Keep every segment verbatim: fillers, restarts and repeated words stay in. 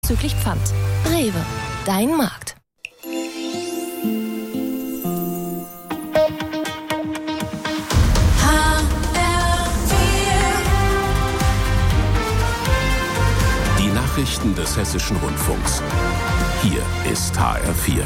zuzüglich Pfand. Rewe, dein Markt. Die Nachrichten des Hessischen Rundfunks. Hier ist H R vier.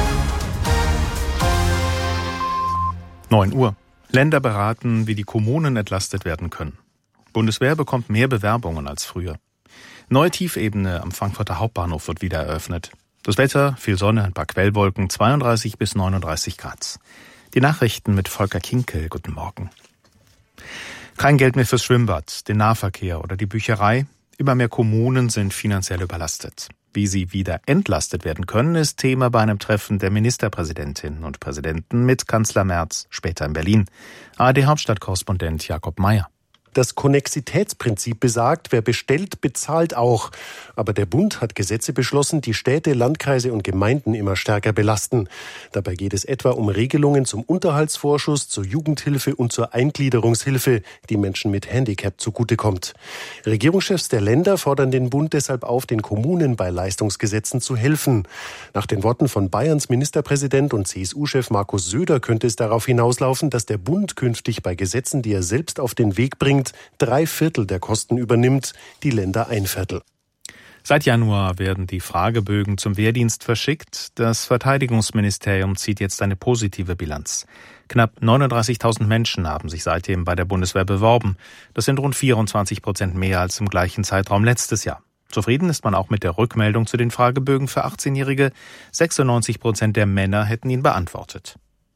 neun Uhr. Länder beraten, wie die Kommunen entlastet werden können. Bundeswehr bekommt mehr Bewerbungen als früher. Neue Tiefebene am Frankfurter Hauptbahnhof wird wieder eröffnet. Das Wetter, viel Sonne, ein paar Quellwolken, zweiunddreißig bis neununddreißig Grad. Die Nachrichten mit Volker Kinkel. Guten Morgen. Kein Geld mehr fürs Schwimmbad, den Nahverkehr oder die Bücherei. Immer mehr Kommunen sind finanziell überlastet. Wie sie wieder entlastet werden können, ist Thema bei einem Treffen der Ministerpräsidentinnen und Präsidenten mit Kanzler Merz später in Berlin. A R D-Hauptstadtkorrespondent Jakob Mayer. Das Konnexitätsprinzip besagt, wer bestellt, bezahlt auch. Aber der Bund hat Gesetze beschlossen, die Städte, Landkreise und Gemeinden immer stärker belasten. Dabei geht es etwa um Regelungen zum Unterhaltsvorschuss, zur Jugendhilfe und zur Eingliederungshilfe, die Menschen mit Handicap zugutekommt. Regierungschefs der Länder fordern den Bund deshalb auf, den Kommunen bei Leistungsgesetzen zu helfen. Nach den Worten von Bayerns Ministerpräsident und C S U-Chef Markus Söder könnte es darauf hinauslaufen, dass der Bund künftig bei Gesetzen, die er selbst auf den Weg bringt, drei Viertel der Kosten übernimmt, die Länder ein Viertel. Seit Januar werden die Fragebögen zum Wehrdienst verschickt. Das Verteidigungsministerium zieht jetzt eine positive Bilanz. Knapp neununddreißigtausend Menschen haben sich seitdem bei der Bundeswehr beworben. Das sind rund vierundzwanzig Prozent mehr als im gleichen Zeitraum letztes Jahr. Zufrieden ist man auch mit der Rückmeldung zu den Fragebögen für achtzehnjährige. sechsundneunzig Prozent der Männer hätten ihn beantwortet.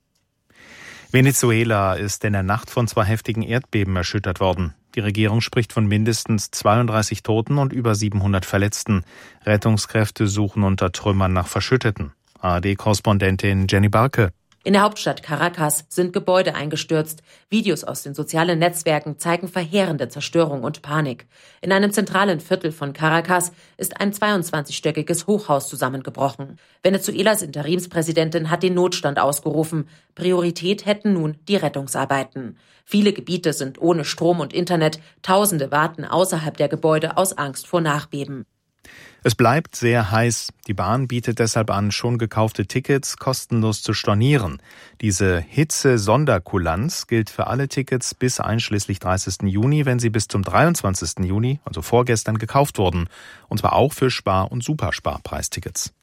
Venezuela ist in der Nacht von zwei heftigen Erdbeben erschüttert worden. Die Regierung spricht von mindestens zweiunddreißig Toten und über siebenhundert Verletzten. Rettungskräfte suchen unter Trümmern nach Verschütteten. A R D-Korrespondentin Jenny Barke. In der Hauptstadt Caracas sind Gebäude eingestürzt. Videos aus den sozialen Netzwerken zeigen verheerende Zerstörung und Panik. In einem zentralen Viertel von Caracas ist ein zweiundzwanzigstöckiges Hochhaus zusammengebrochen. Venezuelas Interimspräsidentin hat den Notstand ausgerufen. Priorität hätten nun die Rettungsarbeiten. Viele Gebiete sind ohne Strom und Internet. Tausende warten außerhalb der Gebäude aus Angst vor Nachbeben. Es bleibt sehr heiß. Die Bahn bietet deshalb an, schon gekaufte Tickets kostenlos zu stornieren. Diese Hitze-Sonderkulanz gilt für alle Tickets bis einschließlich dreißigsten Juni, wenn sie bis zum dreiundzwanzigsten Juni, also vorgestern, gekauft wurden. Und zwar auch für Spar- und Supersparpreistickets.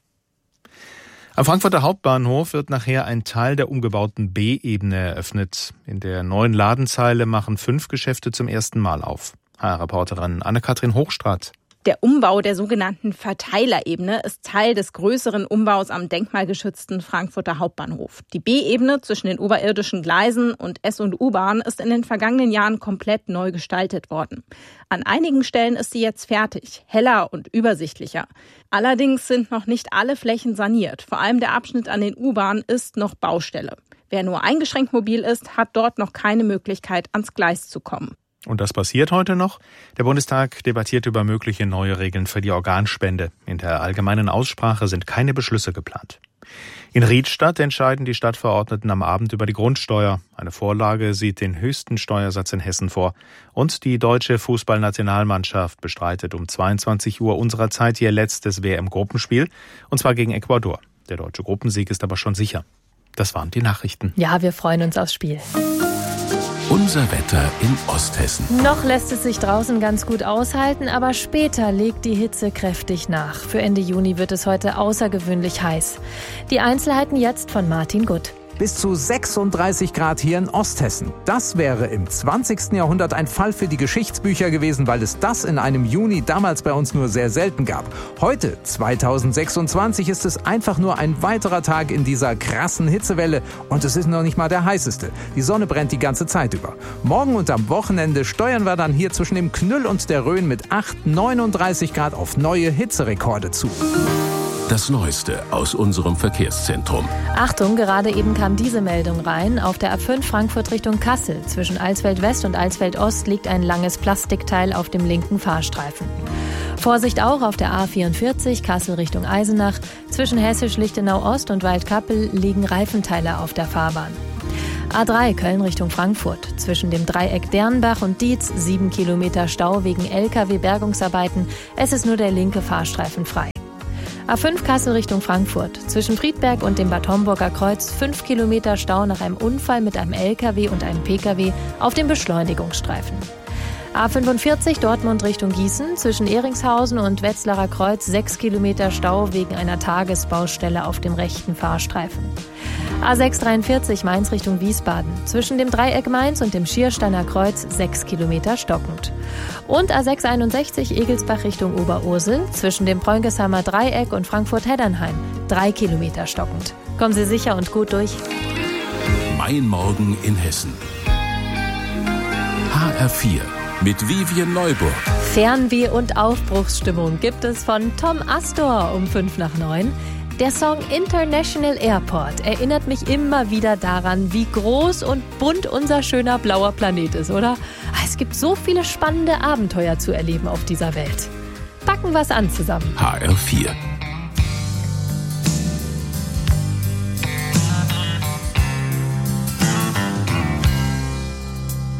Am Frankfurter Hauptbahnhof wird nachher ein Teil der umgebauten B-Ebene eröffnet. In der neuen Ladenzeile machen fünf Geschäfte zum ersten Mal auf. H R-Reporterin Anne-Kathrin Hochstraat. Der Umbau der sogenannten Verteilerebene ist Teil des größeren Umbaus am denkmalgeschützten Frankfurter Hauptbahnhof. Die B-Ebene zwischen den oberirdischen Gleisen und S- und U-Bahn ist in den vergangenen Jahren komplett neu gestaltet worden. An einigen Stellen ist sie jetzt fertig, heller und übersichtlicher. Allerdings sind noch nicht alle Flächen saniert. Vor allem der Abschnitt an den U-Bahnen ist noch Baustelle. Wer nur eingeschränkt mobil ist, hat dort noch keine Möglichkeit, ans Gleis zu kommen. Und das passiert heute noch. Der Bundestag debattiert über mögliche neue Regeln für die Organspende. In der allgemeinen Aussprache sind keine Beschlüsse geplant. In Riedstadt entscheiden die Stadtverordneten am Abend über die Grundsteuer. Eine Vorlage sieht den höchsten Steuersatz in Hessen vor. Und die deutsche Fußballnationalmannschaft bestreitet um zweiundzwanzig Uhr unserer Zeit ihr letztes W M-Gruppenspiel. Und zwar gegen Ecuador. Der deutsche Gruppensieg ist aber schon sicher. Das waren die Nachrichten. Ja, wir freuen uns aufs Spiel. Unser Wetter in Osthessen. Noch lässt es sich draußen ganz gut aushalten, aber später legt die Hitze kräftig nach. Für Ende Juni wird es heute außergewöhnlich heiß. Die Einzelheiten jetzt von Martin Gutt. Bis zu sechsunddreißig Grad hier in Osthessen. Das wäre im zwanzigsten Jahrhundert ein Fall für die Geschichtsbücher gewesen, weil es das in einem Juni damals bei uns nur sehr selten gab. Heute, zweitausendsechsundzwanzig, ist es einfach nur ein weiterer Tag in dieser krassen Hitzewelle und es ist noch nicht mal der heißeste. Die Sonne brennt die ganze Zeit über. Morgen und am Wochenende steuern wir dann hier zwischen dem Knüll und der Rhön mit acht, neununddreißig Grad auf neue Hitzerekorde zu. Das Neueste aus unserem Verkehrszentrum. Achtung, gerade eben kam diese Meldung rein. Auf der A fünf Frankfurt Richtung Kassel zwischen Alsfeld West und Alsfeld Ost liegt ein langes Plastikteil auf dem linken Fahrstreifen. Vorsicht auch auf der A vierundvierzig Kassel Richtung Eisenach. Zwischen Hessisch-Lichtenau Ost und Waldkappel liegen Reifenteile auf der Fahrbahn. A drei Köln Richtung Frankfurt. Zwischen dem Dreieck Dernbach und Dietz sieben Kilometer Stau wegen L K W-Bergungsarbeiten. Es ist nur der linke Fahrstreifen frei. A fünf Kassel Richtung Frankfurt. Zwischen Friedberg und dem Bad Homburger Kreuz fünf Kilometer Stau nach einem Unfall mit einem L K W und einem P K W auf dem Beschleunigungsstreifen. A fünfundvierzig Dortmund Richtung Gießen. Zwischen Ehringshausen und Wetzlarer Kreuz sechs Kilometer Stau wegen einer Tagesbaustelle auf dem rechten Fahrstreifen. A sechs dreiundvierzig Mainz Richtung Wiesbaden. Zwischen dem Dreieck Mainz und dem Schiersteiner Kreuz sechs Kilometer stockend. Und A sechs einundsechzig Egelsbach Richtung Oberursel. Zwischen dem Preungeshammer Dreieck und Frankfurt-Heddernheim drei Kilometer stockend. Kommen Sie sicher und gut durch. Mein Morgen in Hessen. H R vier mit Vivien Neuburg. Fernweh und Aufbruchsstimmung gibt es von Tom Astor um fünf nach neun. Der Song International Airport erinnert mich immer wieder daran, wie groß und bunt unser schöner blauer Planet ist, oder? Es gibt so viele spannende Abenteuer zu erleben auf dieser Welt. Packen wir's an zusammen. H R vier.